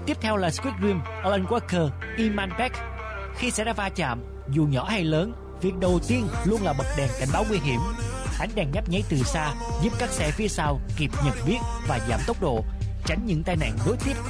Tiếp theo là Squid Game, Alan Walker, Iman Beck. Khi xảy ra va chạm, dù nhỏ hay lớn, việc đầu tiên luôn là bật đèn cảnh báo nguy hiểm. Ánh đèn nhấp nháy từ xa giúp các xe phía sau kịp nhận biết và giảm tốc độ, tránh những tai nạn nối tiếp